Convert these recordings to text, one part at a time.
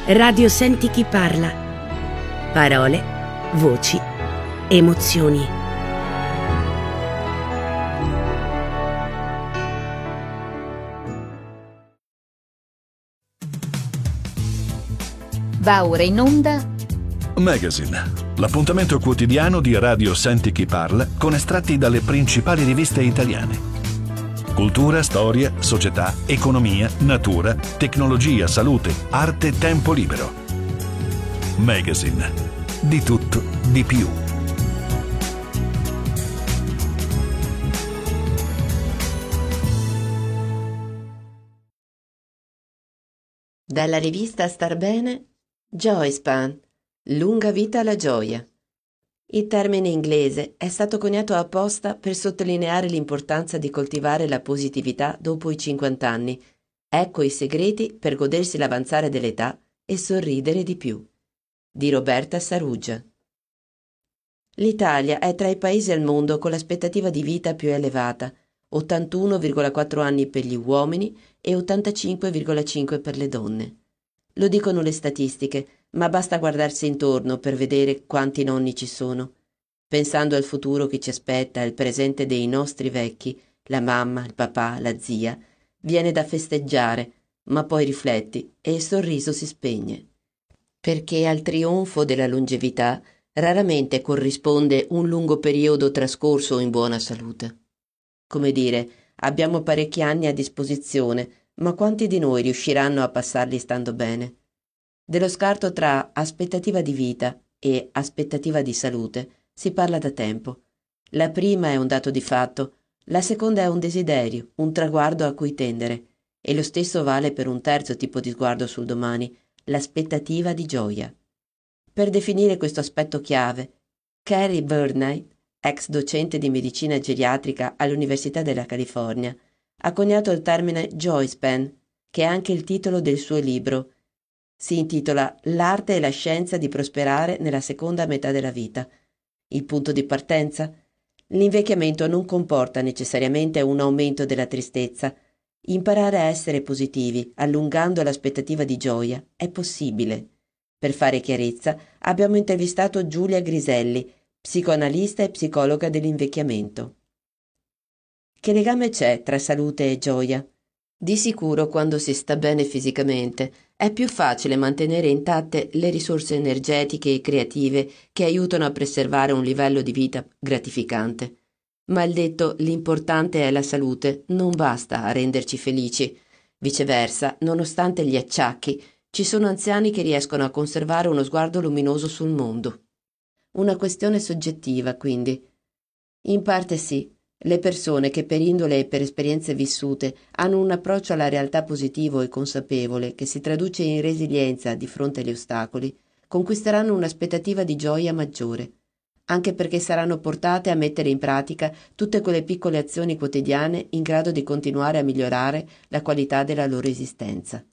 Radio Senti chi parla. Parole, voci, emozioni. Va ora in onda Magazine, l'appuntamento quotidiano di Radio Senti chi parla con estratti dalle principali riviste italiane. Cultura, storia, società, economia, natura, tecnologia, salute, arte, tempo libero. Magazine, di tutto, di più. Dalla rivista Star Bene, Joyspan, lunga vita alla gioia. Il termine inglese è stato coniato apposta per sottolineare l'importanza di coltivare la positività dopo i 50 anni. Ecco i segreti per godersi l'avanzare dell'età e sorridere di più. Di Roberta Saruggia. L'Italia è tra i paesi al mondo con l'aspettativa di vita più elevata, 81,4 anni per gli uomini e 85,5 per le donne. Lo dicono le statistiche, ma basta guardarsi intorno per vedere quanti nonni ci sono. Pensando al futuro che ci aspetta e al presente dei nostri vecchi, la mamma, il papà, la zia, viene da festeggiare, ma poi rifletti e il sorriso si spegne. Perché al trionfo della longevità raramente corrisponde un lungo periodo trascorso in buona salute. Come dire, abbiamo parecchi anni a disposizione, ma quanti di noi riusciranno a passarli stando bene? Dello scarto tra aspettativa di vita e aspettativa di salute si parla da tempo. La prima è un dato di fatto, la seconda è un desiderio, un traguardo a cui tendere, e lo stesso vale per un terzo tipo di sguardo sul domani, l'aspettativa di gioia. Per definire questo aspetto chiave, Carrie Burney, ex docente di medicina geriatrica all'Università della California, ha coniato il termine Joyspan, che è anche il titolo del suo libro. Si intitola L'arte e la scienza di prosperare nella seconda metà della vita. Il punto di partenza? L'invecchiamento non comporta necessariamente un aumento della tristezza. Imparare a essere positivi, allungando l'aspettativa di gioia, è possibile. Per fare chiarezza, abbiamo intervistato Giulia Griselli, psicoanalista e psicologa dell'invecchiamento. Che legame c'è tra salute e gioia? Di sicuro, quando si sta bene fisicamente, è più facile mantenere intatte le risorse energetiche e creative che aiutano a preservare un livello di vita gratificante. Ma il detto «l'importante è la salute» non basta a renderci felici. Viceversa, nonostante gli acciacchi, ci sono anziani che riescono a conservare uno sguardo luminoso sul mondo. Una questione soggettiva, quindi. In parte sì. Le persone che per indole e per esperienze vissute hanno un approccio alla realtà positivo e consapevole che si traduce in resilienza di fronte agli ostacoli, conquisteranno un'aspettativa di gioia maggiore, anche perché saranno portate a mettere in pratica tutte quelle piccole azioni quotidiane in grado di continuare a migliorare la qualità della loro esistenza.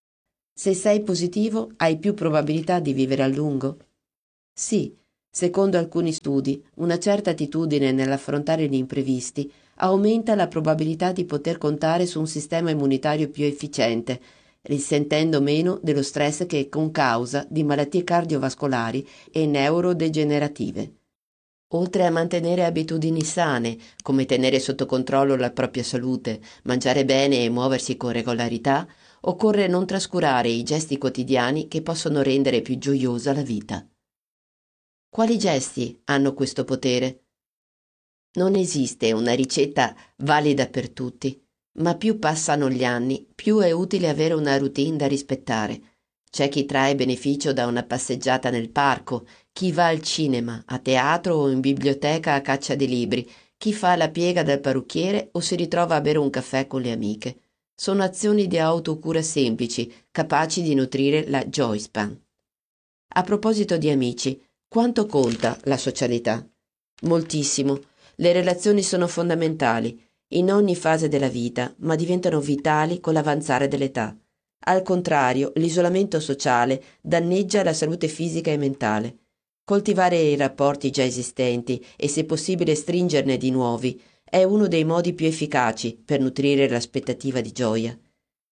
Se sei positivo, hai più probabilità di vivere a lungo? Sì. Secondo alcuni studi, una certa attitudine nell'affrontare gli imprevisti aumenta la probabilità di poter contare su un sistema immunitario più efficiente, risentendo meno dello stress che è concausa di malattie cardiovascolari e neurodegenerative. Oltre a mantenere abitudini sane, come tenere sotto controllo la propria salute, mangiare bene e muoversi con regolarità, occorre non trascurare i gesti quotidiani che possono rendere più gioiosa la vita. Quali gesti hanno questo potere? Non esiste una ricetta valida per tutti, ma più passano gli anni, più è utile avere una routine da rispettare. C'è chi trae beneficio da una passeggiata nel parco, chi va al cinema, a teatro o in biblioteca a caccia di libri, chi fa la piega dal parrucchiere o si ritrova a bere un caffè con le amiche. Sono azioni di autocura semplici, capaci di nutrire la Joyspan. A proposito di amici, quanto conta la socialità? Moltissimo. Le relazioni sono fondamentali in ogni fase della vita, ma diventano vitali con l'avanzare dell'età. Al contrario, l'isolamento sociale danneggia la salute fisica e mentale. Coltivare i rapporti già esistenti e, se possibile, stringerne di nuovi è uno dei modi più efficaci per nutrire l'aspettativa di gioia.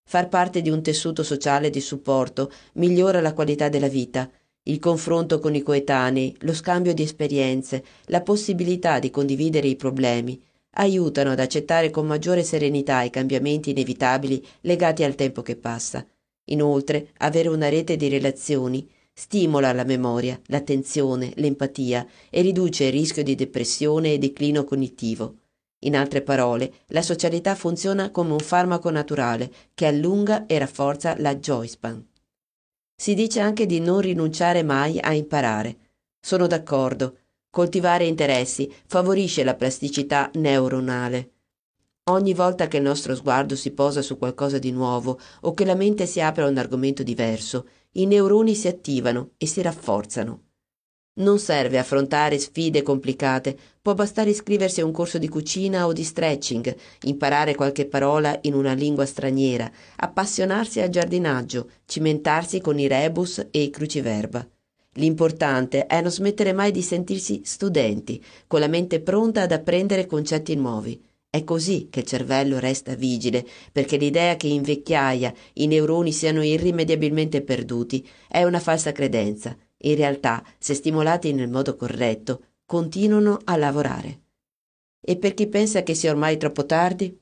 Far parte di un tessuto sociale di supporto migliora la qualità della vita. Il confronto con i coetanei, lo scambio di esperienze, la possibilità di condividere i problemi aiutano ad accettare con maggiore serenità i cambiamenti inevitabili legati al tempo che passa. Inoltre, avere una rete di relazioni stimola la memoria, l'attenzione, l'empatia e riduce il rischio di depressione e declino cognitivo. In altre parole, la socialità funziona come un farmaco naturale che allunga e rafforza la joy span. Si dice anche di non rinunciare mai a imparare. Sono d'accordo. Coltivare interessi favorisce la plasticità neuronale. Ogni volta che il nostro sguardo si posa su qualcosa di nuovo o che la mente si apre a un argomento diverso, i neuroni si attivano e si rafforzano. Non serve affrontare sfide complicate, può bastare iscriversi a un corso di cucina o di stretching, imparare qualche parola in una lingua straniera, appassionarsi al giardinaggio, cimentarsi con i rebus e i cruciverba. L'importante è non smettere mai di sentirsi studenti, con la mente pronta ad apprendere concetti nuovi. È così che il cervello resta vigile, perché l'idea che in vecchiaia i neuroni siano irrimediabilmente perduti è una falsa credenza. In realtà, se stimolati nel modo corretto, continuano a lavorare. E per chi pensa che sia ormai troppo tardi?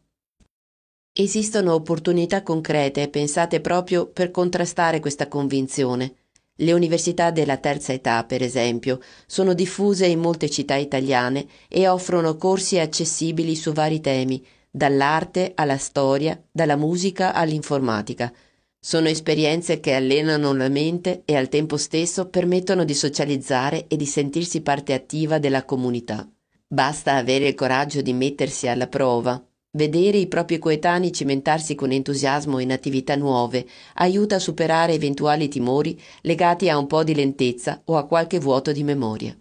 Esistono opportunità concrete pensate proprio per contrastare questa convinzione. Le università della terza età, per esempio, sono diffuse in molte città italiane e offrono corsi accessibili su vari temi, dall'arte alla storia, dalla musica all'informatica. Sono esperienze che allenano la mente e al tempo stesso permettono di socializzare e di sentirsi parte attiva della comunità. Basta avere il coraggio di mettersi alla prova. Vedere i propri coetanei cimentarsi con entusiasmo in attività nuove aiuta a superare eventuali timori legati a un po' di lentezza o a qualche vuoto di memoria.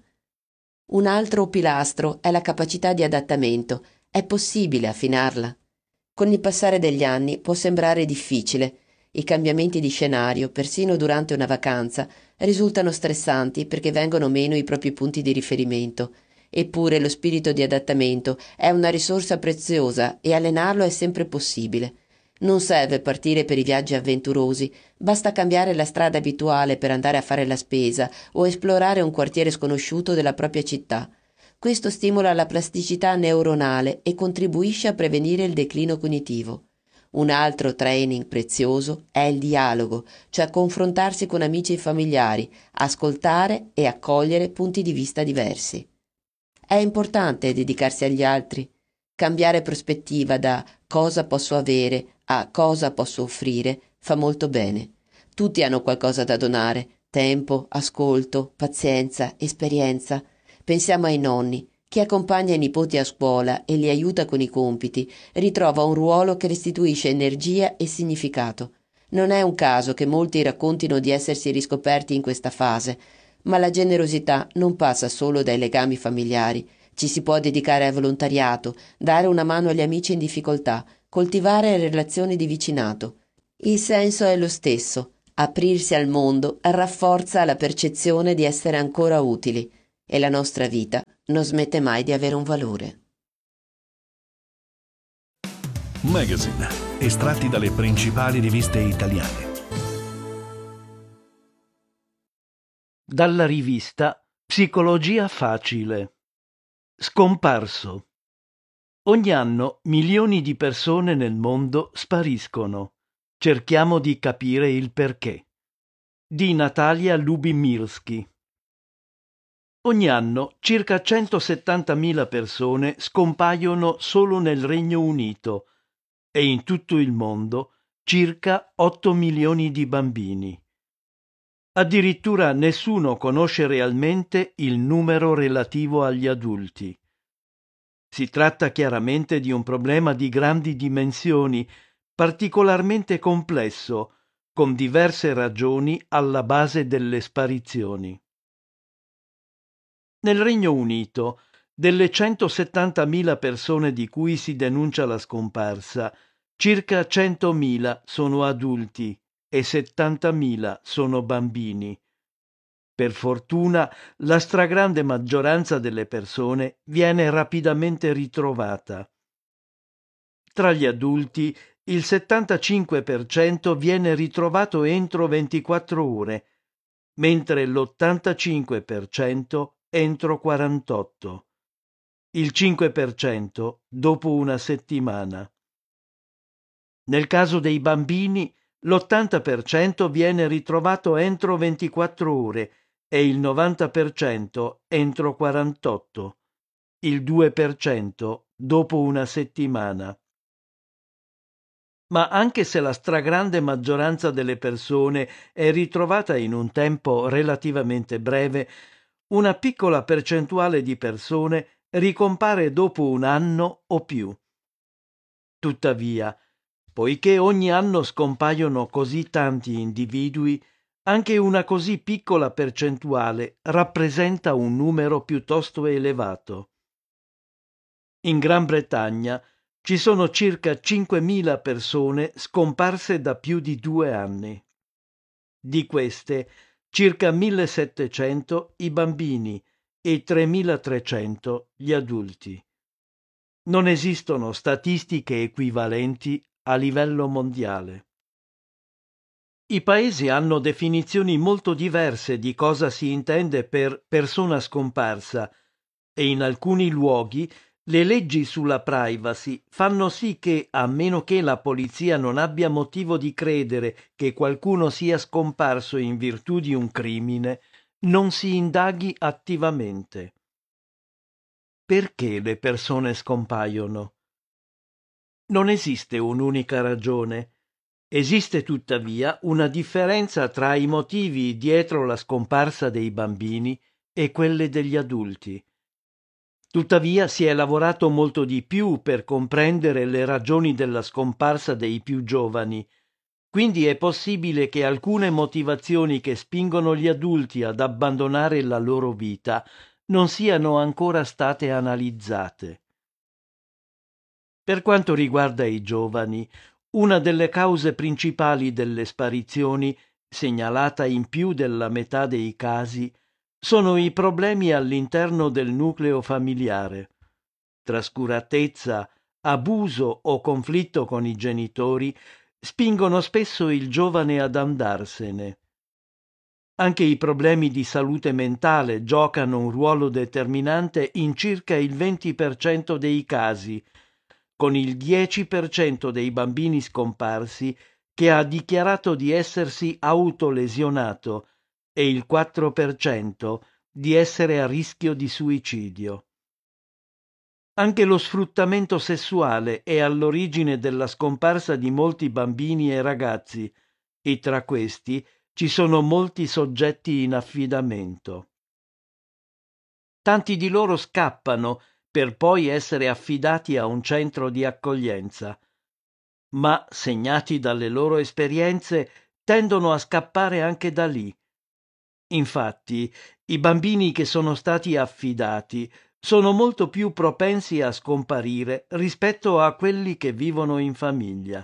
Un altro pilastro è la capacità di adattamento. È possibile affinarla. Con il passare degli anni può sembrare difficile. I cambiamenti di scenario, persino durante una vacanza, risultano stressanti perché vengono meno i propri punti di riferimento. Eppure lo spirito di adattamento è una risorsa preziosa e allenarlo è sempre possibile. Non serve partire per i viaggi avventurosi, basta cambiare la strada abituale per andare a fare la spesa o esplorare un quartiere sconosciuto della propria città. Questo stimola la plasticità neuronale e contribuisce a prevenire il declino cognitivo. Un altro training prezioso è il dialogo, cioè confrontarsi con amici e familiari, ascoltare e accogliere punti di vista diversi. È importante dedicarsi agli altri, cambiare prospettiva da cosa posso avere a cosa posso offrire fa molto bene. Tutti hanno qualcosa da donare, tempo, ascolto, pazienza, esperienza. Pensiamo ai nonni. Chi accompagna i nipoti a scuola e li aiuta con i compiti ritrova un ruolo che restituisce energia e significato. Non è un caso che molti raccontino di essersi riscoperti in questa fase, ma la generosità non passa solo dai legami familiari. Ci si può dedicare al volontariato, dare una mano agli amici in difficoltà, coltivare relazioni di vicinato. Il senso è lo stesso. Aprirsi al mondo rafforza la percezione di essere ancora utili e la nostra vita non smette mai di avere un valore. Magazine, estratti dalle principali riviste italiane. Dalla rivista Psicologia Facile. Scomparso. Ogni anno milioni di persone nel mondo spariscono. Cerchiamo di capire il perché. Di Natalia Lubimirski. Ogni anno circa 170.000 persone scompaiono solo nel Regno Unito e in tutto il mondo circa 8 milioni di bambini. Addirittura nessuno conosce realmente il numero relativo agli adulti. Si tratta chiaramente di un problema di grandi dimensioni, particolarmente complesso, con diverse ragioni alla base delle sparizioni. Nel Regno Unito, delle 170.000 persone di cui si denuncia la scomparsa, circa 100.000 sono adulti e 70.000 sono bambini. Per fortuna, la stragrande maggioranza delle persone viene rapidamente ritrovata. Tra gli adulti, il 75% viene ritrovato entro 24 ore, mentre l'85% entro 48, il 5% dopo una settimana. Nel caso dei bambini, l'80% viene ritrovato entro 24 ore e il 90% entro 48, il 2% dopo una settimana. Ma anche se la stragrande maggioranza delle persone è ritrovata in un tempo relativamente breve, una piccola percentuale di persone ricompare dopo un anno o più. Tuttavia, poiché ogni anno scompaiono così tanti individui, anche una così piccola percentuale rappresenta un numero piuttosto elevato. In Gran Bretagna ci sono circa 5.000 persone scomparse da più di 2 anni. Di queste, circa 1.700 i bambini e 3.300 gli adulti. Non esistono statistiche equivalenti a livello mondiale. I paesi hanno definizioni molto diverse di cosa si intende per persona scomparsa e in alcuni luoghi le leggi sulla privacy fanno sì che, a meno che la polizia non abbia motivo di credere che qualcuno sia scomparso in virtù di un crimine, non si indaghi attivamente. Perché le persone scompaiono? Non esiste un'unica ragione. Esiste tuttavia una differenza tra i motivi dietro la scomparsa dei bambini e quelle degli adulti. Tuttavia si è lavorato molto di più per comprendere le ragioni della scomparsa dei più giovani, quindi è possibile che alcune motivazioni che spingono gli adulti ad abbandonare la loro vita non siano ancora state analizzate. Per quanto riguarda i giovani, una delle cause principali delle sparizioni, segnalata in più della metà dei casi, sono i problemi all'interno del nucleo familiare. Trascuratezza, abuso o conflitto con i genitori spingono spesso il giovane ad andarsene. Anche i problemi di salute mentale giocano un ruolo determinante in circa il 20% dei casi, con il 10% dei bambini scomparsi che ha dichiarato di essersi autolesionato e il 4% di essere a rischio di suicidio. Anche lo sfruttamento sessuale è all'origine della scomparsa di molti bambini e ragazzi, e tra questi ci sono molti soggetti in affidamento. Tanti di loro scappano per poi essere affidati a un centro di accoglienza, ma, segnati dalle loro esperienze, tendono a scappare anche da lì. Infatti, i bambini che sono stati affidati sono molto più propensi a scomparire rispetto a quelli che vivono in famiglia.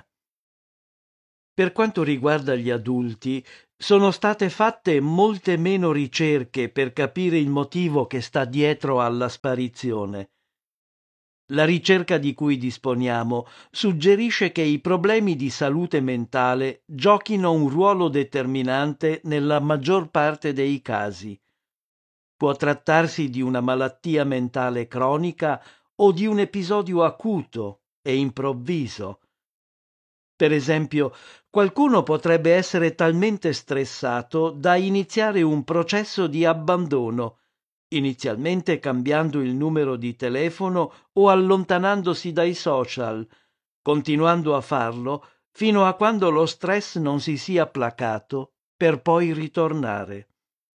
Per quanto riguarda gli adulti, sono state fatte molte meno ricerche per capire il motivo che sta dietro alla sparizione. La ricerca di cui disponiamo suggerisce che i problemi di salute mentale giochino un ruolo determinante nella maggior parte dei casi. Può trattarsi di una malattia mentale cronica o di un episodio acuto e improvviso. Per esempio, qualcuno potrebbe essere talmente stressato da iniziare un processo di abbandono, inizialmente cambiando il numero di telefono o allontanandosi dai social, continuando a farlo fino a quando lo stress non si sia placato, per poi ritornare.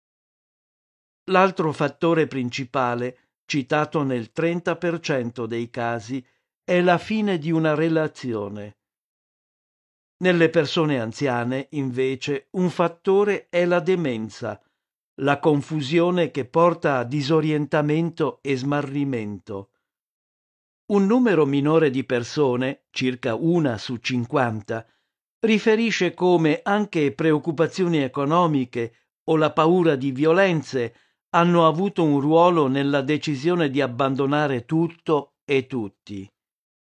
L'altro fattore principale, citato nel 30% dei casi, è la fine di una relazione. Nelle persone anziane, invece, un fattore è la demenza, la confusione che porta a disorientamento e smarrimento. Un numero minore di persone, circa 1 su 50, riferisce come anche preoccupazioni economiche o la paura di violenze hanno avuto un ruolo nella decisione di abbandonare tutto e tutti.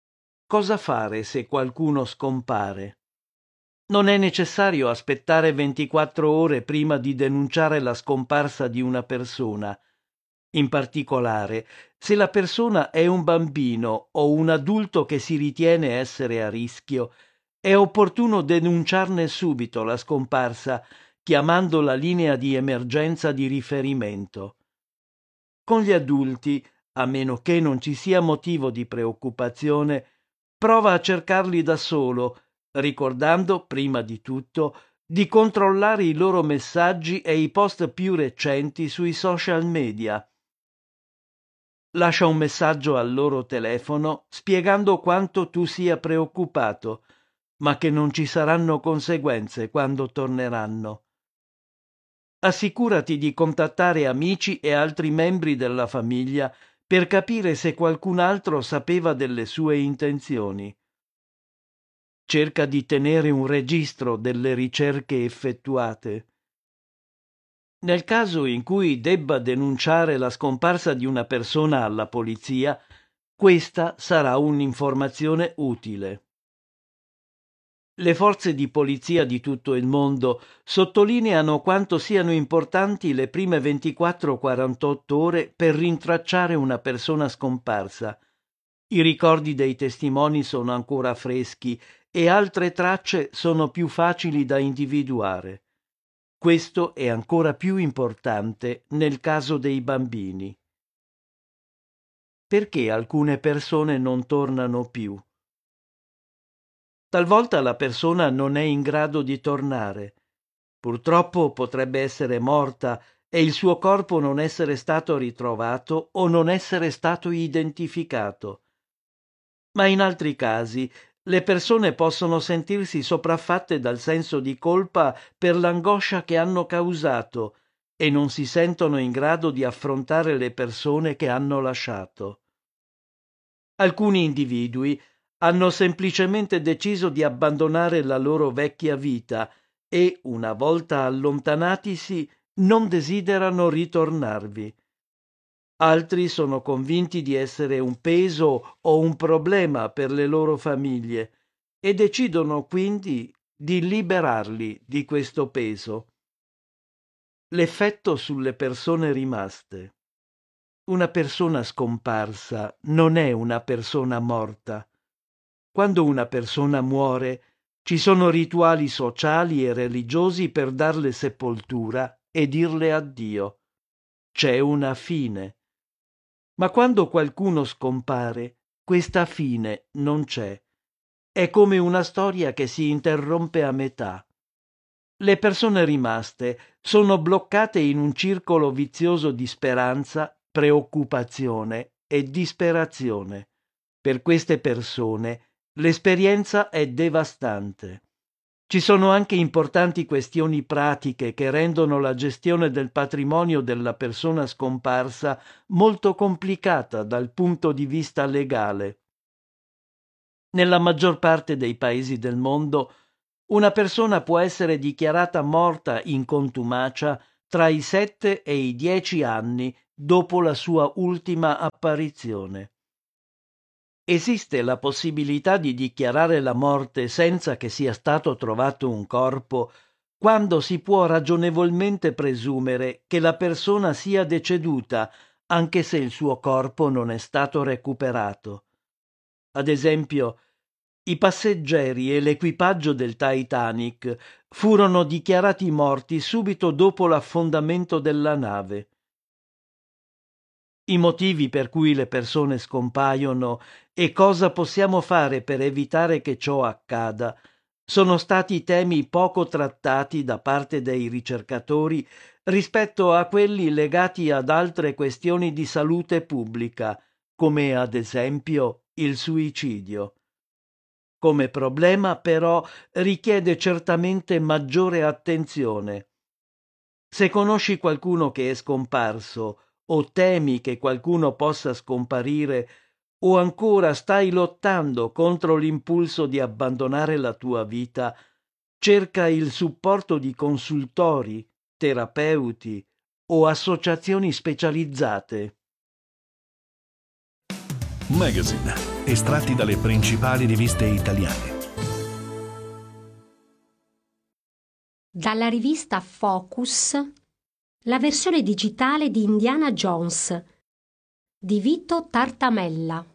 cosa fare se qualcuno scompare? Non è necessario aspettare 24 ore prima di denunciare la scomparsa di una persona. In particolare, se la persona è un bambino o un adulto che si ritiene essere a rischio, è opportuno denunciarne subito la scomparsa, chiamando la linea di emergenza di riferimento. Con gli adulti, a meno che non ci sia motivo di preoccupazione, prova a cercarli da solo, ricordando, prima di tutto, di controllare i loro messaggi e i post più recenti sui social media. Lascia un messaggio al loro telefono spiegando quanto tu sia preoccupato, ma che non ci saranno conseguenze quando torneranno. Assicurati di contattare amici e altri membri della famiglia per capire se qualcun altro sapeva delle sue intenzioni. Cerca di tenere un registro delle ricerche effettuate. Nel caso in cui debba denunciare la scomparsa di una persona alla polizia, questa sarà un'informazione utile. Le forze di polizia di tutto il mondo sottolineano quanto siano importanti le prime 24-48 ore per rintracciare una persona scomparsa. I ricordi dei testimoni sono ancora freschi e altre tracce sono più facili da individuare. Questo è ancora più importante nel caso dei bambini. Perché alcune persone non tornano più? Talvolta la persona non è in grado di tornare. Purtroppo potrebbe essere morta e il suo corpo non essere stato ritrovato o non essere stato identificato. Ma in altri casi le persone possono sentirsi sopraffatte dal senso di colpa per l'angoscia che hanno causato e non si sentono in grado di affrontare le persone che hanno lasciato. Alcuni individui hanno semplicemente deciso di abbandonare la loro vecchia vita e, una volta allontanatisi, non desiderano ritornarvi. Altri sono convinti di essere un peso o un problema per le loro famiglie e decidono quindi di liberarli di questo peso. L'effetto sulle persone rimaste. Una persona scomparsa non è una persona morta. Quando una persona muore, ci sono rituali sociali e religiosi per darle sepoltura e dirle addio. C'è una fine. Ma quando qualcuno scompare, questa fine non c'è. È come una storia che si interrompe a metà. Le persone rimaste sono bloccate in un circolo vizioso di speranza, preoccupazione e disperazione. Per queste persone l'esperienza è devastante. Ci sono anche importanti questioni pratiche che rendono la gestione del patrimonio della persona scomparsa molto complicata dal punto di vista legale. Nella maggior parte dei paesi del mondo, una persona può essere dichiarata morta in contumacia tra i 7 e i 10 anni dopo la sua ultima apparizione. Esiste la possibilità di dichiarare la morte senza che sia stato trovato un corpo quando si può ragionevolmente presumere che la persona sia deceduta anche se il suo corpo non è stato recuperato. Ad esempio, i passeggeri e l'equipaggio del Titanic furono dichiarati morti subito dopo l'affondamento della nave. I motivi per cui le persone scompaiono e cosa possiamo fare per evitare che ciò accada sono stati temi poco trattati da parte dei ricercatori rispetto a quelli legati ad altre questioni di salute pubblica, come ad esempio il suicidio. Come problema, però, richiede certamente maggiore attenzione. Se conosci qualcuno che è scomparso o temi che qualcuno possa scomparire, o ancora stai lottando contro l'impulso di abbandonare la tua vita, cerca il supporto di consultori, terapeuti o associazioni specializzate. Magazine. estratti dalle principali riviste italiane. Dalla rivista Focus, la versione digitale di Indiana Jones di Vito Tartamella.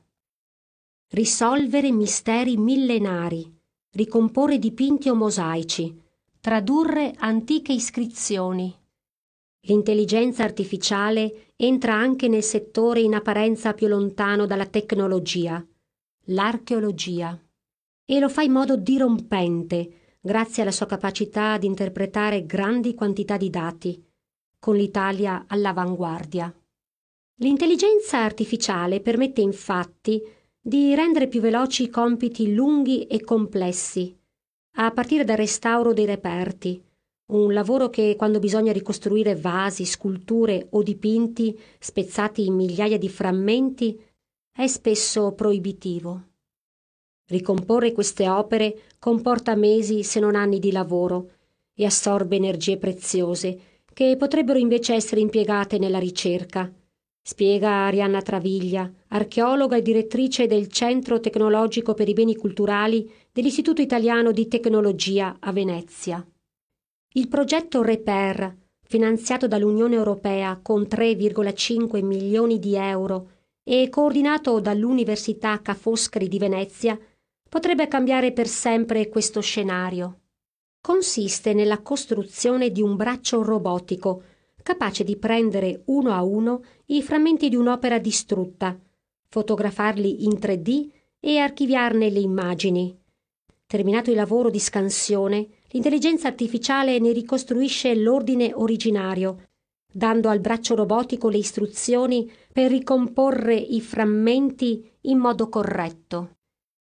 Risolvere misteri millenari, ricomporre dipinti o mosaici, tradurre antiche iscrizioni. L'intelligenza artificiale entra anche nel settore in apparenza più lontano dalla tecnologia, l'archeologia, e lo fa in modo dirompente grazie alla sua capacità di interpretare grandi quantità di dati, con l'Italia all'avanguardia. L'intelligenza artificiale permette infatti di rendere più veloci i compiti lunghi e complessi, a partire dal restauro dei reperti, un lavoro che, quando bisogna ricostruire vasi, sculture o dipinti spezzati in migliaia di frammenti, è spesso proibitivo. Ricomporre queste opere comporta mesi se non anni di lavoro e assorbe energie preziose che potrebbero invece essere impiegate nella ricerca, spiega Arianna Travaglia, archeologa e direttrice del Centro Tecnologico per i Beni Culturali dell'Istituto Italiano di Tecnologia a Venezia. Il progetto REPER, finanziato dall'Unione Europea con 3,5 milioni di euro e coordinato dall'Università Ca' Foscari di Venezia, potrebbe cambiare per sempre questo scenario. Consiste nella costruzione di un braccio robotico capace di prendere uno a uno i frammenti di un'opera distrutta, fotografarli in 3D e archiviarne le immagini. Terminato il lavoro di scansione, l'intelligenza artificiale ne ricostruisce l'ordine originario, dando al braccio robotico le istruzioni per ricomporre i frammenti in modo corretto.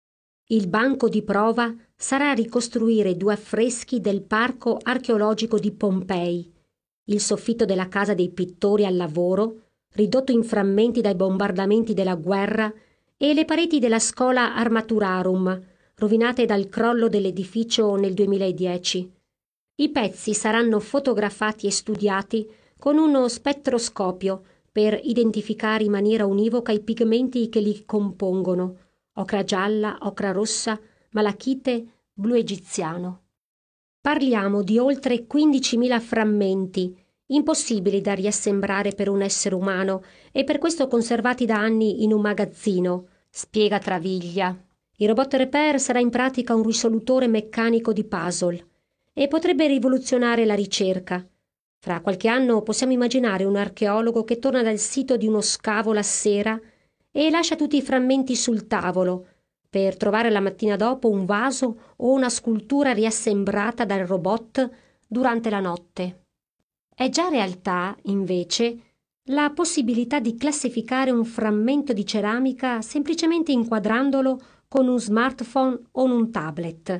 Il banco di prova sarà ricostruire 2 affreschi del Parco archeologico di Pompei, il soffitto della Casa dei Pittori al lavoro, ridotto in frammenti dai bombardamenti della guerra, e le pareti della Schola Armaturarum, rovinate dal crollo dell'edificio nel 2010. I pezzi saranno fotografati e studiati con uno spettroscopio per identificare in maniera univoca i pigmenti che li compongono: ocra gialla, ocra rossa, malachite, blu egiziano. Parliamo di oltre 15.000 frammenti, impossibili da riassemblare per un essere umano e per questo conservati da anni in un magazzino, spiega Travaglia. Il robot Repair sarà in pratica un risolutore meccanico di puzzle e potrebbe rivoluzionare la ricerca. Fra qualche anno possiamo immaginare un archeologo che torna dal sito di uno scavo la sera e lascia tutti i frammenti sul tavolo, per trovare la mattina dopo un vaso o una scultura riassemblata dal robot durante la notte. È già realtà, invece, la possibilità di classificare un frammento di ceramica semplicemente inquadrandolo con un smartphone o un tablet.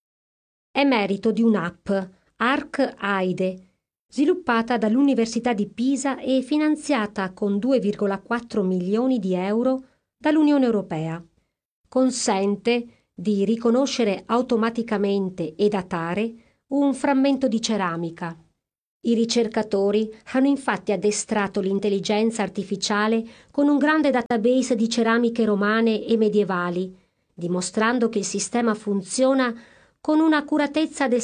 È merito di un'app, ArcAide, sviluppata dall'Università di Pisa e finanziata con 2,4 milioni di euro dall'Unione Europea. Consente di riconoscere automaticamente e datare un frammento di ceramica. I ricercatori hanno infatti addestrato l'intelligenza artificiale con un grande database di ceramiche romane e medievali, dimostrando che il sistema funziona con un'accuratezza del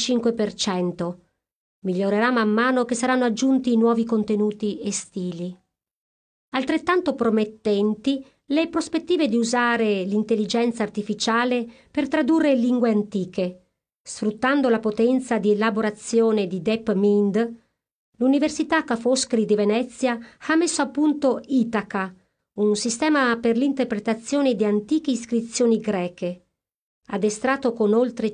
75%. Migliorerà man mano che saranno aggiunti nuovi contenuti e stili. Altrettanto promettenti le prospettive di usare l'intelligenza artificiale per tradurre lingue antiche. Sfruttando la potenza di elaborazione di DeepMind, l'Università Ca' Foscari di Venezia ha messo a punto Itaca, un sistema per l'interpretazione di antiche iscrizioni greche. Addestrato con oltre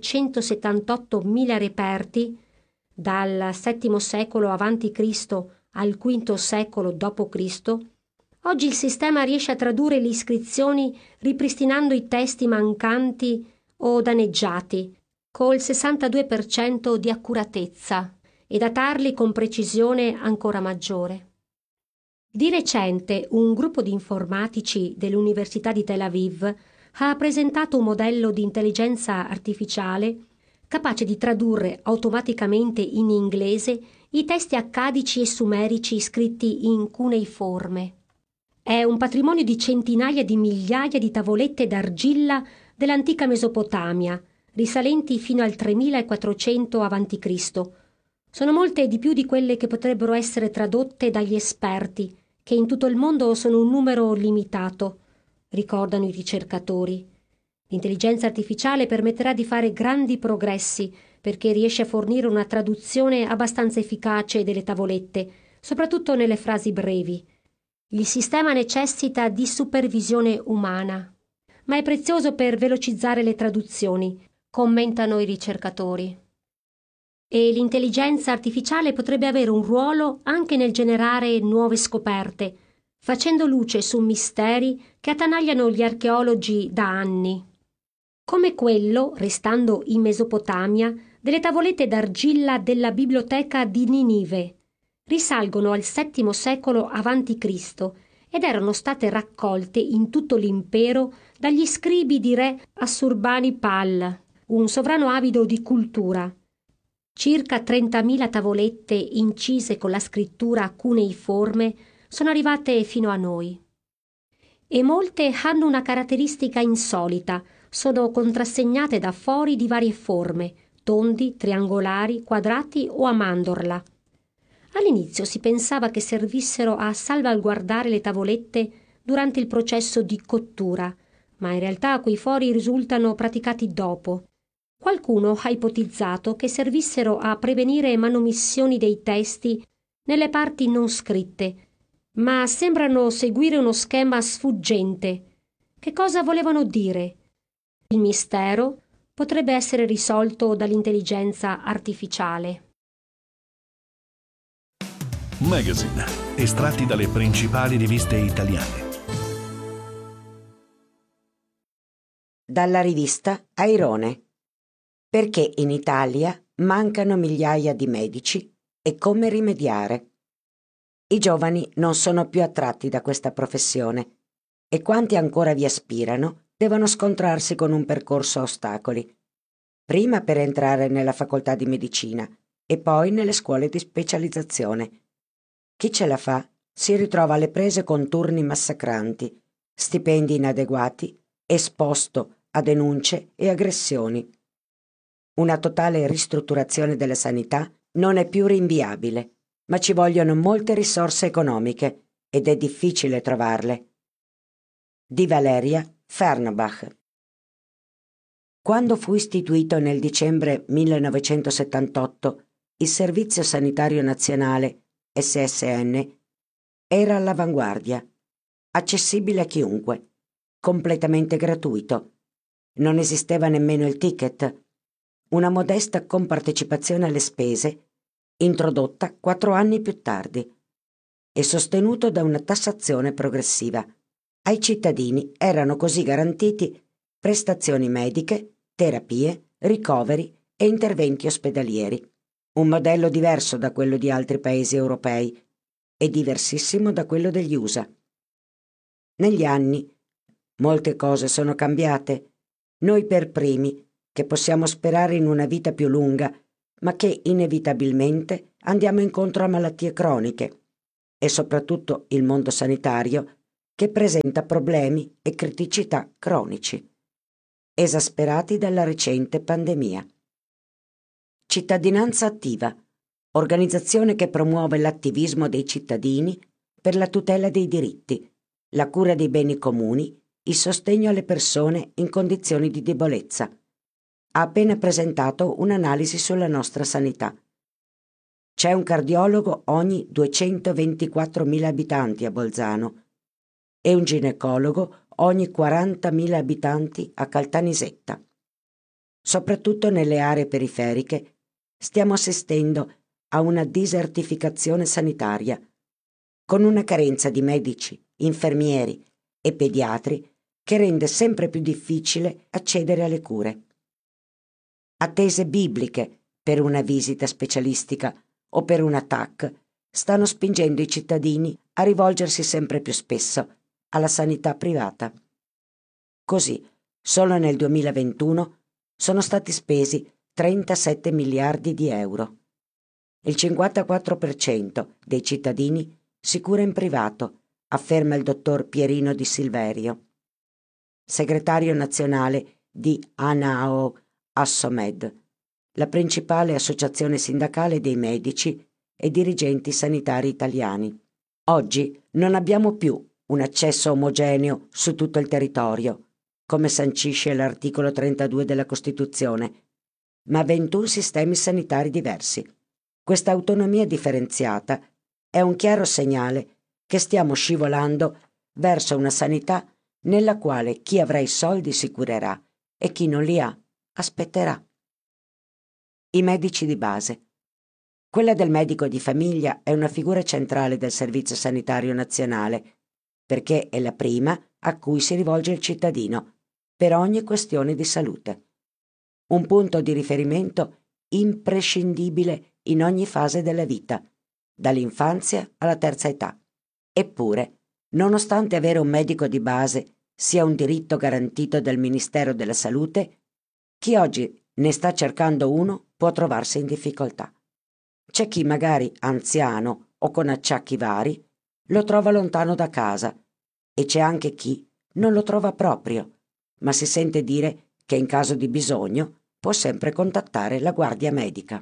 178.000 reperti, dal VII secolo a.C. al V secolo d.C., oggi il sistema riesce a tradurre le iscrizioni ripristinando i testi mancanti o danneggiati, col 62% di accuratezza, e datarli con precisione ancora maggiore. Di recente un gruppo di informatici dell'Università di Tel Aviv ha presentato un modello di intelligenza artificiale capace di tradurre automaticamente in inglese i testi accadici e sumerici scritti in cuneiforme. È un patrimonio di centinaia di migliaia di tavolette d'argilla dell'antica Mesopotamia, risalenti fino al 3400 a.C. Sono molte di più di quelle che potrebbero essere tradotte dagli esperti, che in tutto il mondo sono un numero limitato, ricordano i ricercatori. L'intelligenza artificiale permetterà di fare grandi progressi perché riesce a fornire una traduzione abbastanza efficace delle tavolette, soprattutto nelle frasi brevi. Il sistema necessita di supervisione umana, ma è prezioso per velocizzare le traduzioni, commentano i ricercatori. E l'intelligenza artificiale potrebbe avere un ruolo anche nel generare nuove scoperte, facendo luce su misteri che attanagliano gli archeologi da anni. Come quello, restando in Mesopotamia, delle tavolette d'argilla della biblioteca di Ninive. Risalgono al VII secolo a.C. ed erano state raccolte in tutto l'impero dagli scribi di re Assurbanipal, un sovrano avido di cultura. Circa 30.000 tavolette incise con la scrittura cuneiforme sono arrivate fino a noi. E molte hanno una caratteristica insolita, sono contrassegnate da fori di varie forme, tondi, triangolari, quadrati o a mandorla. All'inizio si pensava che servissero a salvaguardare le tavolette durante il processo di cottura, ma in realtà quei fori risultano praticati dopo. Qualcuno ha ipotizzato che servissero a prevenire manomissioni dei testi nelle parti non scritte, ma sembrano seguire uno schema sfuggente. Che cosa volevano dire? Il mistero potrebbe essere risolto dall'intelligenza artificiale. Magazine, estratti dalle principali riviste italiane. Dalla rivista Airone. Perché in Italia mancano migliaia di medici e come rimediare. I giovani non sono più attratti da questa professione e quanti ancora vi aspirano devono scontrarsi con un percorso a ostacoli, prima per entrare nella facoltà di medicina e poi nelle scuole di specializzazione. Chi ce la fa si ritrova alle prese con turni massacranti, stipendi inadeguati, esposto a denunce e aggressioni. Una totale ristrutturazione della sanità non è più rinviabile, ma ci vogliono molte risorse economiche ed è difficile trovarle. Di Valeria Fernbach. Quando fu istituito nel dicembre 1978 il Servizio Sanitario Nazionale SSN, era all'avanguardia, accessibile a chiunque, completamente gratuito. Non esisteva nemmeno il ticket, una modesta compartecipazione alle spese, introdotta 4 anni più tardi, e sostenuto da una tassazione progressiva. Ai cittadini erano così garantiti prestazioni mediche, terapie, ricoveri e interventi ospedalieri. Un modello diverso da quello di altri paesi europei e diversissimo da quello degli USA. Negli anni molte cose sono cambiate, noi per primi, che possiamo sperare in una vita più lunga, ma che inevitabilmente andiamo incontro a malattie croniche, e soprattutto il mondo sanitario, che presenta problemi e criticità cronici, esasperati dalla recente pandemia. Cittadinanza attiva, organizzazione che promuove l'attivismo dei cittadini per la tutela dei diritti, la cura dei beni comuni, il sostegno alle persone in condizioni di debolezza. Ha appena presentato un'analisi sulla nostra sanità. C'è un cardiologo ogni 224.000 abitanti a Bolzano e un ginecologo ogni 40.000 abitanti a Caltanissetta. Soprattutto nelle aree periferiche stiamo assistendo a una disertificazione sanitaria, con una carenza di medici, infermieri e pediatri che rende sempre più difficile accedere alle cure. Attese bibliche per una visita specialistica o per un TAC stanno spingendo i cittadini a rivolgersi sempre più spesso alla sanità privata. Così, solo nel 2021 sono stati spesi 37 miliardi di euro. Il 54% dei cittadini si cura in privato afferma il dottor Pierino Di Silverio, segretario nazionale di ANAO Assomed, la principale associazione sindacale dei medici e dirigenti sanitari italiani. Oggi non abbiamo più un accesso omogeneo su tutto il territorio, come sancisce l'articolo 32 della Costituzione, ma 21 sistemi sanitari diversi. Questa autonomia differenziata è un chiaro segnale che stiamo scivolando verso una sanità nella quale chi avrà i soldi si curerà e chi non li ha aspetterà. I medici di base. Quella del medico di famiglia è una figura centrale del Servizio Sanitario Nazionale, perché è la prima a cui si rivolge il cittadino per ogni questione di salute. Un punto di riferimento imprescindibile in ogni fase della vita, dall'infanzia alla terza età. Eppure, nonostante avere un medico di base sia un diritto garantito dal Ministero della Salute, chi oggi ne sta cercando uno può trovarsi in difficoltà. C'è chi magari anziano o con acciacchi vari lo trova lontano da casa e c'è anche chi non lo trova proprio, ma si sente dire che in caso di bisogno può sempre contattare la guardia medica.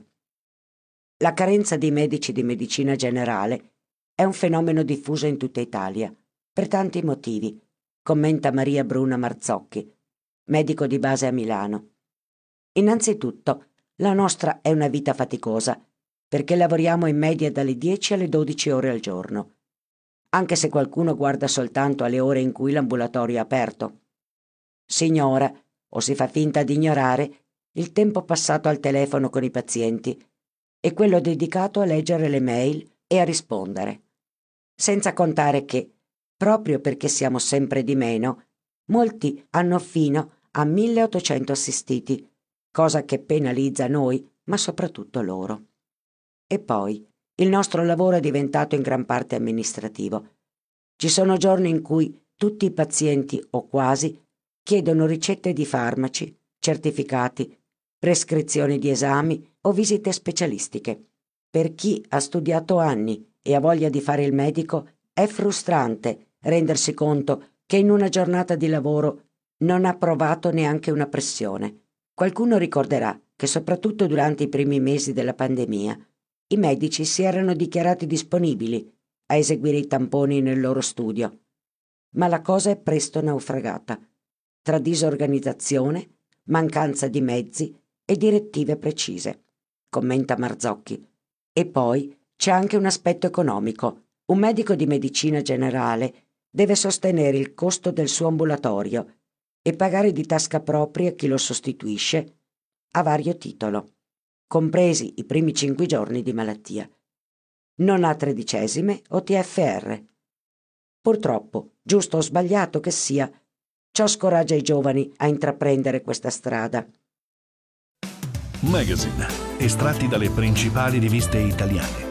La carenza di medici di medicina generale è un fenomeno diffuso in tutta Italia, per tanti motivi, commenta Maria Bruna Marzocchi, medico di base a Milano. Innanzitutto, la nostra è una vita faticosa, perché lavoriamo in media dalle 10 alle 12 ore al giorno, anche se qualcuno guarda soltanto alle ore in cui l'ambulatorio è aperto. Si ignora, o si fa finta di ignorare, il tempo passato al telefono con i pazienti e quello dedicato a leggere le mail e a rispondere. Senza contare che, proprio perché siamo sempre di meno, molti hanno fino a 1800 assistiti, cosa che penalizza noi, ma soprattutto loro. E poi, il nostro lavoro è diventato in gran parte amministrativo. Ci sono giorni in cui tutti i pazienti, o quasi, chiedono ricette di farmaci, certificati, prescrizioni di esami o visite specialistiche. Per chi ha studiato anni e ha voglia di fare il medico, è frustrante rendersi conto che in una giornata di lavoro non ha provato neanche una pressione. Qualcuno ricorderà che soprattutto durante i primi mesi della pandemia i medici si erano dichiarati disponibili a eseguire i tamponi nel loro studio. Ma la cosa è presto naufragata, tra disorganizzazione, mancanza di mezzi e direttive precise, commenta Marzocchi. E poi c'è anche un aspetto economico. Un medico di medicina generale deve sostenere il costo del suo ambulatorio e pagare di tasca propria chi lo sostituisce a vario titolo, compresi i primi 5 giorni di malattia. Non ha tredicesime o TFR. Purtroppo, giusto o sbagliato che sia, ciò scoraggia i giovani a intraprendere questa strada. Magazine, estratti dalle principali riviste italiane.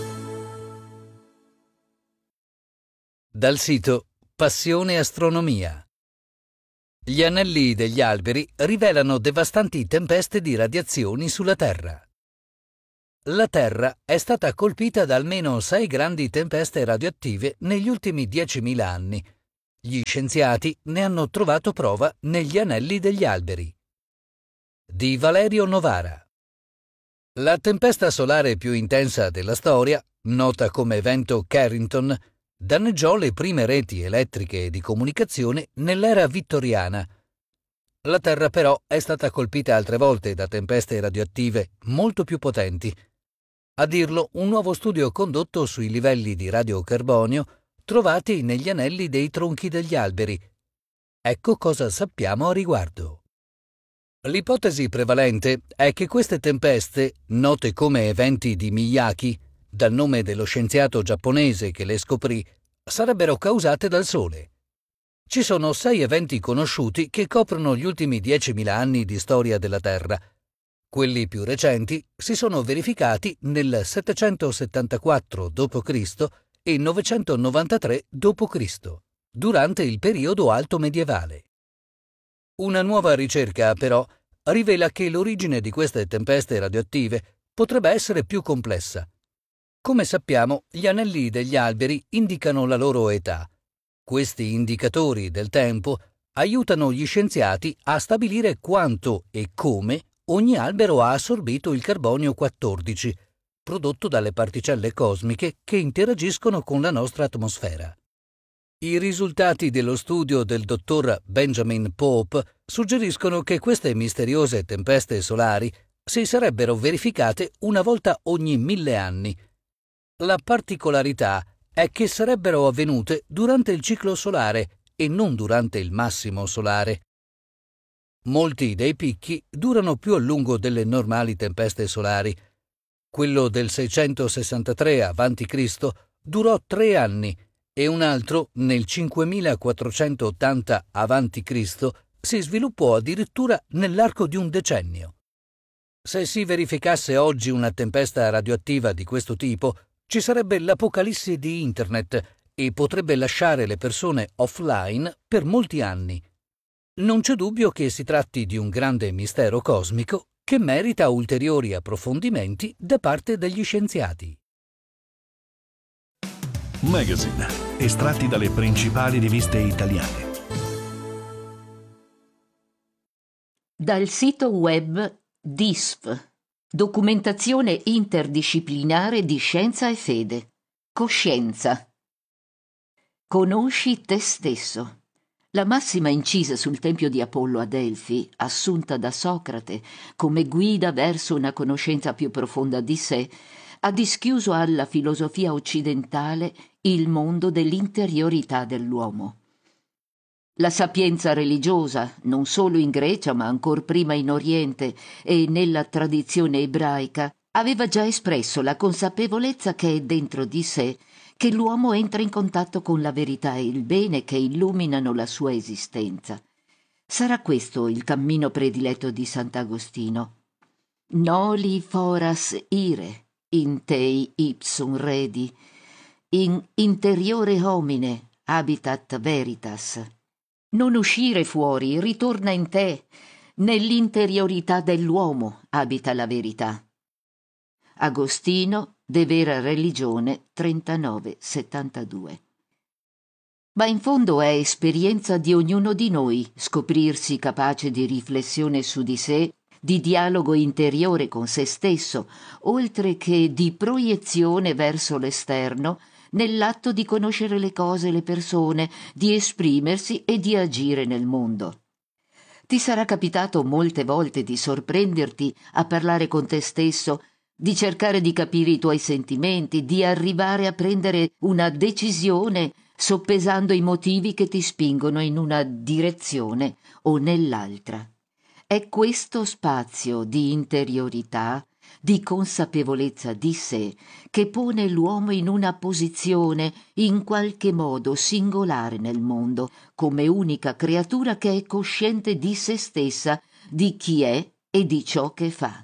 Dal sito Passione Astronomia. Gli anelli degli alberi rivelano devastanti tempeste di radiazioni sulla Terra. La Terra è stata colpita da almeno 6 grandi tempeste radioattive negli ultimi 10.000 anni. Gli scienziati ne hanno trovato prova negli anelli degli alberi. Di Valerio Novara. La tempesta solare più intensa della storia, nota come evento Carrington, danneggiò le prime reti elettriche e di comunicazione nell'era vittoriana. La Terra però è stata colpita altre volte da tempeste radioattive molto più potenti. A dirlo un nuovo studio condotto sui livelli di radiocarbonio trovati negli anelli dei tronchi degli alberi. Ecco cosa sappiamo a riguardo. L'ipotesi prevalente è che queste tempeste, note come eventi di Miyake, dal nome dello scienziato giapponese che le scoprì, sarebbero causate dal Sole. Ci sono 6 eventi conosciuti che coprono gli ultimi 10.000 anni di storia della Terra. Quelli più recenti si sono verificati nel 774 d.C. e 993 d.C., durante il periodo alto medievale. Una nuova ricerca, però, rivela che l'origine di queste tempeste radioattive potrebbe essere più complessa. Come sappiamo, gli anelli degli alberi indicano la loro età. Questi indicatori del tempo aiutano gli scienziati a stabilire quanto e come ogni albero ha assorbito il carbonio 14, prodotto dalle particelle cosmiche che interagiscono con la nostra atmosfera. I risultati dello studio del dottor Benjamin Pope suggeriscono che queste misteriose tempeste solari si sarebbero verificate una volta ogni 1000 anni. La particolarità è che sarebbero avvenute durante il ciclo solare e non durante il massimo solare. Molti dei picchi durano più a lungo delle normali tempeste solari. Quello del 663 a.C. durò 3 anni e un altro, nel 5480 a.C., si sviluppò addirittura nell'arco di un decennio. Se si verificasse oggi una tempesta radioattiva di questo tipo, ci sarebbe l'apocalissi di Internet e potrebbe lasciare le persone offline per molti anni. Non c'è dubbio che si tratti di un grande mistero cosmico che merita ulteriori approfondimenti da parte degli scienziati. Magazine, estratti dalle principali riviste italiane. Dal sito web DISF, Documentazione interdisciplinare di scienza e fede. Coscienza. Conosci te stesso. La massima incisa sul tempio di Apollo a Delfi, assunta da Socrate come guida verso una conoscenza più profonda di sé, ha dischiuso alla filosofia occidentale il mondo dell'interiorità dell'uomo. La sapienza religiosa, non solo in Grecia ma ancor prima in Oriente e nella tradizione ebraica, aveva già espresso la consapevolezza che è dentro di sé, che l'uomo entra in contatto con la verità e il bene che illuminano la sua esistenza. Sarà questo il cammino prediletto di Sant'Agostino. Noli foras ire, in tei ipsum redi, in interiore homine habitat veritas. Non uscire fuori, ritorna in te, nell'interiorità dell'uomo abita la verità. Agostino, De Vera Religione, 39-72. Ma in fondo è esperienza di ognuno di noi scoprirsi capace di riflessione su di sé, di dialogo interiore con se stesso, oltre che di proiezione verso l'esterno, nell'atto di conoscere le cose e le persone, di esprimersi e di agire nel mondo. Ti sarà capitato molte volte di sorprenderti a parlare con te stesso, di cercare di capire i tuoi sentimenti, di arrivare a prendere una decisione soppesando i motivi che ti spingono in una direzione o nell'altra. È questo spazio di interiorità, di consapevolezza di sé, che pone l'uomo in una posizione in qualche modo singolare nel mondo, come unica creatura che è cosciente di se stessa, di chi è e di ciò che fa.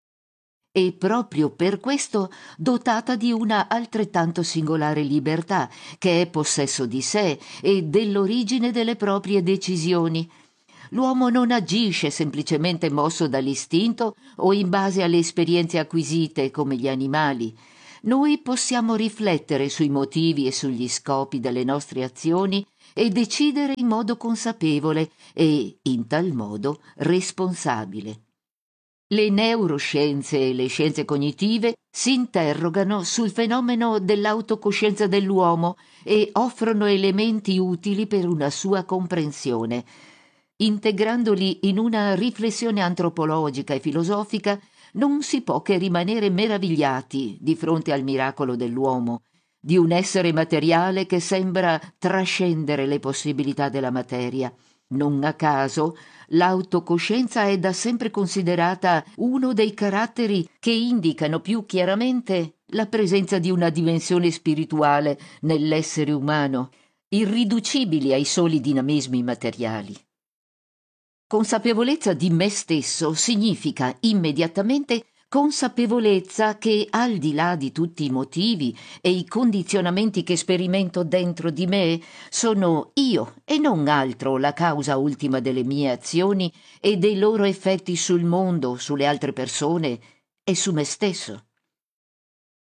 E proprio per questo dotata di una altrettanto singolare libertà, che è possesso di sé e dell'origine delle proprie decisioni. L'uomo non agisce semplicemente mosso dall'istinto o in base alle esperienze acquisite come gli animali. Noi possiamo riflettere sui motivi e sugli scopi delle nostre azioni e decidere in modo consapevole e, in tal modo, responsabile. Le neuroscienze e le scienze cognitive si interrogano sul fenomeno dell'autocoscienza dell'uomo e offrono elementi utili per una sua comprensione. Integrandoli in una riflessione antropologica e filosofica, non si può che rimanere meravigliati di fronte al miracolo dell'uomo, di un essere materiale che sembra trascendere le possibilità della materia. Non a caso, l'autocoscienza è da sempre considerata uno dei caratteri che indicano più chiaramente la presenza di una dimensione spirituale nell'essere umano, irriducibili ai soli dinamismi materiali. Consapevolezza di me stesso significa immediatamente consapevolezza che, al di là di tutti i motivi e i condizionamenti che sperimento dentro di me, sono io e non altro la causa ultima delle mie azioni e dei loro effetti sul mondo, sulle altre persone e su me stesso.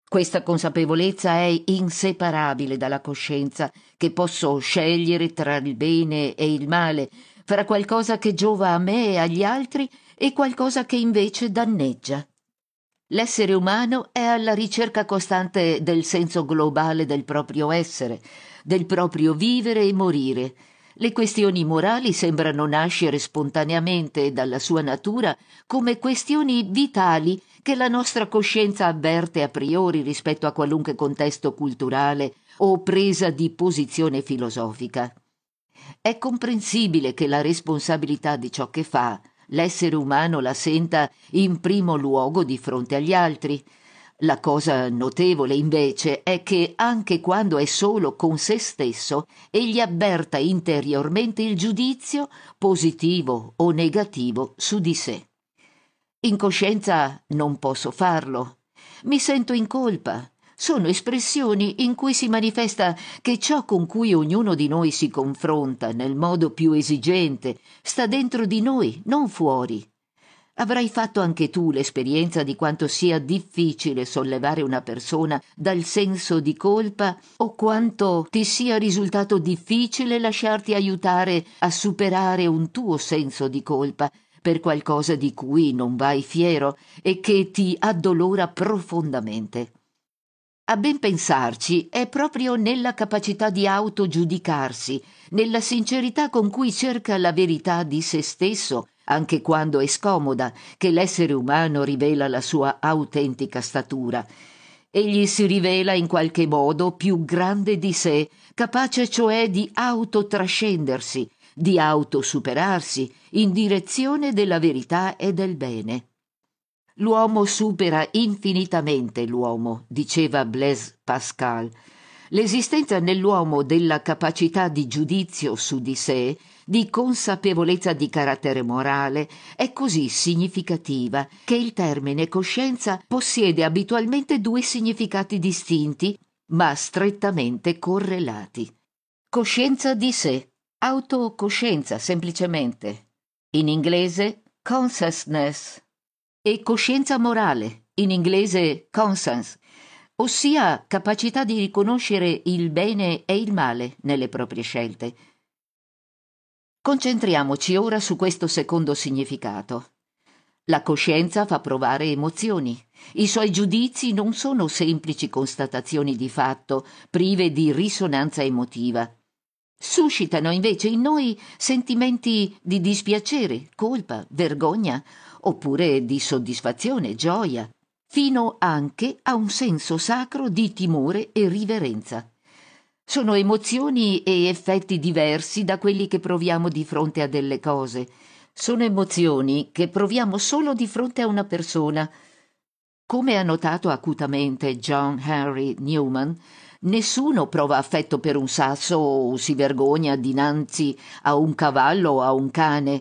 Questa consapevolezza è inseparabile dalla coscienza, che posso scegliere tra il bene e il male, fra qualcosa che giova a me e agli altri e qualcosa che invece danneggia. L'essere umano è alla ricerca costante del senso globale del proprio essere, del proprio vivere e morire. Le questioni morali sembrano nascere spontaneamente dalla sua natura come questioni vitali che la nostra coscienza avverte a priori rispetto a qualunque contesto culturale o presa di posizione filosofica. È comprensibile che la responsabilità di ciò che fa l'essere umano la senta in primo luogo di fronte agli altri. La cosa notevole, invece, è che anche quando è solo con se stesso, egli avverta interiormente il giudizio, positivo o negativo, su di sé. In coscienza non posso farlo. Mi sento in colpa. Sono espressioni in cui si manifesta che ciò con cui ognuno di noi si confronta nel modo più esigente sta dentro di noi, non fuori. Avrai fatto anche tu l'esperienza di quanto sia difficile sollevare una persona dal senso di colpa o quanto ti sia risultato difficile lasciarti aiutare a superare un tuo senso di colpa per qualcosa di cui non vai fiero e che ti addolora profondamente. A ben pensarci, è proprio nella capacità di autogiudicarsi, nella sincerità con cui cerca la verità di se stesso, anche quando è scomoda, che l'essere umano rivela la sua autentica statura. Egli si rivela in qualche modo più grande di sé, capace cioè di autotrascendersi, di autosuperarsi, in direzione della verità e del bene. L'uomo supera infinitamente l'uomo, diceva Blaise Pascal. L'esistenza nell'uomo della capacità di giudizio su di sé, di consapevolezza di carattere morale, è così significativa che il termine coscienza possiede abitualmente due significati distinti, ma strettamente correlati. Coscienza di sé, autocoscienza semplicemente. In inglese consciousness. E coscienza morale, in inglese conscience, ossia capacità di riconoscere il bene e il male nelle proprie scelte. Concentriamoci ora su questo secondo significato. La coscienza fa provare emozioni. I suoi giudizi non sono semplici constatazioni di fatto, prive di risonanza emotiva. Suscitano invece in noi sentimenti di dispiacere, colpa, vergogna, oppure di soddisfazione, gioia, fino anche a un senso sacro di timore e riverenza. Sono emozioni e effetti diversi da quelli che proviamo di fronte a delle cose. Sono emozioni che proviamo solo di fronte a una persona. Come ha notato acutamente John Henry Newman, nessuno prova affetto per un sasso o si vergogna dinanzi a un cavallo o a un cane.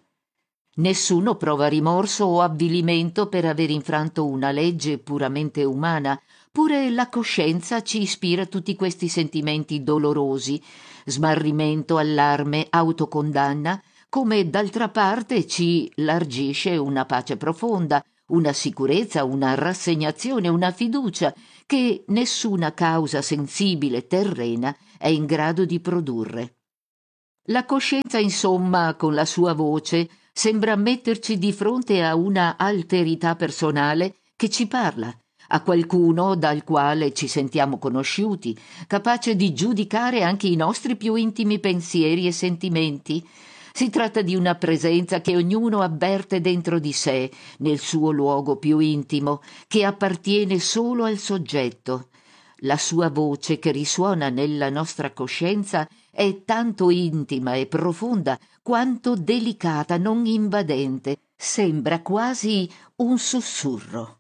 Nessuno prova rimorso o avvilimento per aver infranto una legge puramente umana, pure la coscienza ci ispira tutti questi sentimenti dolorosi, smarrimento, allarme, autocondanna, come d'altra parte ci largisce una pace profonda, una sicurezza, una rassegnazione, una fiducia che nessuna causa sensibile terrena è in grado di produrre. La coscienza, insomma, con la sua voce, sembra metterci di fronte a una alterità personale che ci parla, a qualcuno dal quale ci sentiamo conosciuti, capace di giudicare anche i nostri più intimi pensieri e sentimenti. Si tratta di una presenza che ognuno avverte dentro di sé, nel suo luogo più intimo, che appartiene solo al soggetto. La sua voce che risuona nella nostra coscienza è tanto intima e profonda quanto delicata, non invadente, sembra quasi un sussurro.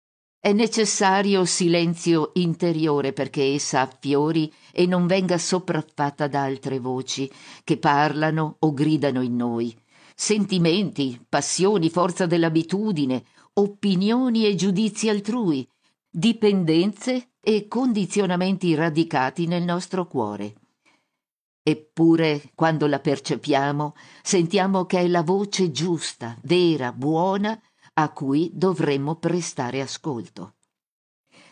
È necessario silenzio interiore perché essa affiori e non venga sopraffatta da altre voci che parlano o gridano in noi. Sentimenti, passioni, forza dell'abitudine, opinioni e giudizi altrui, dipendenze e condizionamenti radicati nel nostro cuore. Eppure, quando la percepiamo, sentiamo che è la voce giusta, vera, buona, a cui dovremmo prestare ascolto.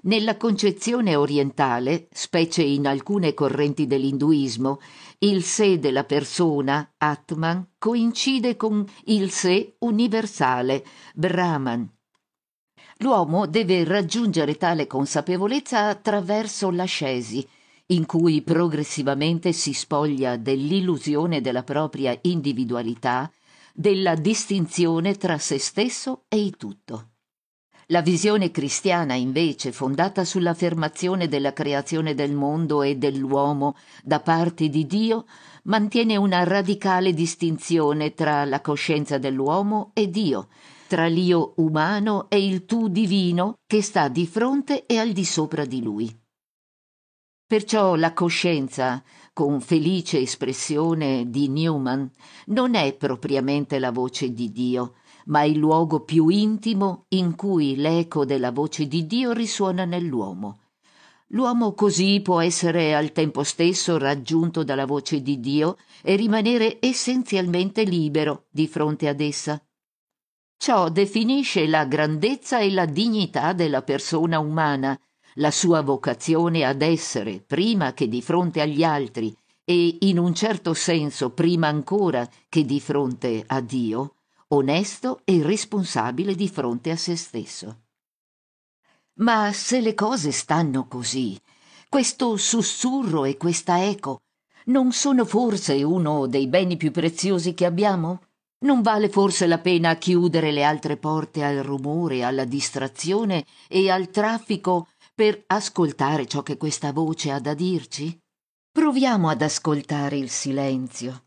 Nella concezione orientale, specie in alcune correnti dell'induismo, il sé della persona, Atman, coincide con il sé universale, Brahman. L'uomo deve raggiungere tale consapevolezza attraverso l'ascesi, in cui progressivamente si spoglia dell'illusione della propria individualità, della distinzione tra se stesso e il tutto. La visione cristiana, invece, fondata sull'affermazione della creazione del mondo e dell'uomo da parte di Dio, mantiene una radicale distinzione tra la coscienza dell'uomo e Dio, tra l'io umano e il tu divino che sta di fronte e al di sopra di lui. Perciò la coscienza, con felice espressione di Newman, non è propriamente la voce di Dio, ma il luogo più intimo in cui l'eco della voce di Dio risuona nell'uomo. L'uomo così può essere al tempo stesso raggiunto dalla voce di Dio e rimanere essenzialmente libero di fronte ad essa. Ciò definisce la grandezza e la dignità della persona umana, la sua vocazione ad essere, prima che di fronte agli altri e in un certo senso prima ancora che di fronte a Dio, onesto e responsabile di fronte a se stesso. Ma se le cose stanno così, questo sussurro e questa eco non sono forse uno dei beni più preziosi che abbiamo? Non vale forse la pena chiudere le altre porte al rumore, alla distrazione e al traffico per ascoltare ciò che questa voce ha da dirci? Proviamo ad ascoltare il silenzio.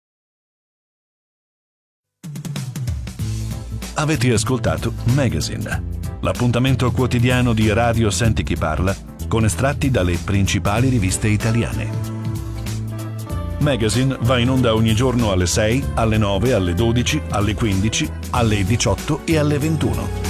Avete ascoltato Magazine, l'appuntamento quotidiano di Radio Senti Chi Parla con estratti dalle principali riviste italiane. Magazine va in onda ogni giorno alle 6, alle 9, alle 12, alle 15, alle 18 e alle 21.